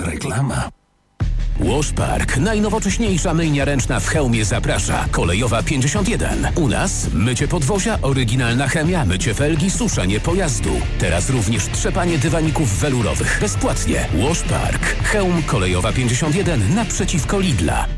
reklama. Washpark, najnowocześniejsza myjnia ręczna w Chełmie zaprasza. Kolejowa 51. U nas mycie podwozia, oryginalna chemia, mycie felgi, suszenie pojazdu. Teraz również trzepanie dywaników welurowych. Bezpłatnie. Washpark. Chełm, Kolejowa 51 naprzeciwko Lidla.